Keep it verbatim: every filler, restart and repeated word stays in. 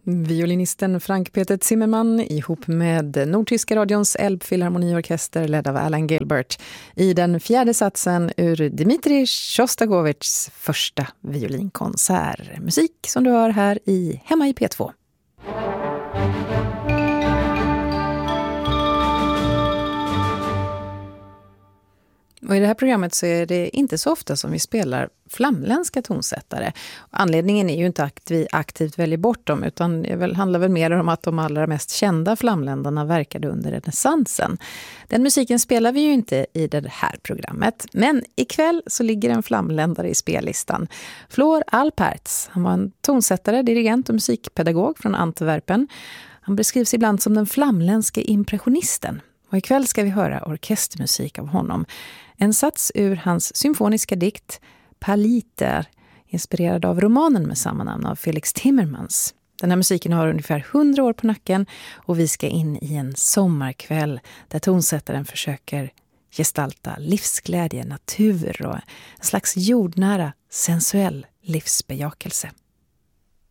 Violinisten Frank Peter Zimmermann ihop med Nordtyska radions Elbphilharmoniorkester ledd av Alan Gilbert i den fjärde satsen ur Dmitrij Sjostakovitjs första violinkonsert. Musik som du hör här i Hemma i P två. Och i det här programmet så är det inte så ofta som vi spelar flamländska tonsättare. Anledningen är ju inte att vi aktivt väljer bort dem, utan det väl, handlar väl mer om att de allra mest kända flamländarna verkade under renässansen. Den musiken spelar vi ju inte i det här programmet, men ikväll så ligger en flamländare i spellistan. Flor Alpertz, han var en tonsättare, dirigent och musikpedagog från Antwerpen. Han beskrivs ibland som den flamländska impressionisten. Och ikväll ska vi höra orkestermusik av honom. En sats ur hans symfoniska dikt Paliter, inspirerad av romanen med samma namn av Felix Timmermans. Den här musiken har ungefär hundra år på nacken och vi ska in i en sommarkväll där tonsättaren försöker gestalta livsglädje, natur och en slags jordnära, sensuell livsbejakelse.